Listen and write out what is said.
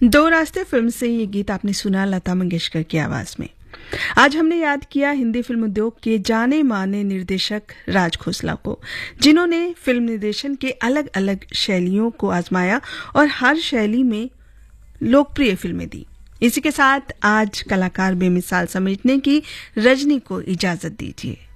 दो रास्ते फिल्म से ये गीत आपने सुना लता मंगेशकर की आवाज में। आज हमने याद किया हिंदी फिल्म उद्योग के जाने माने निर्देशक राज खोसला को, जिन्होंने फिल्म निर्देशन के अलग अलग शैलियों को आजमाया और हर शैली में लोकप्रिय फिल्में दी। इसी के साथ आज कलाकार बेमिसाल समेटने की रजनी को इजाजत दीजिए।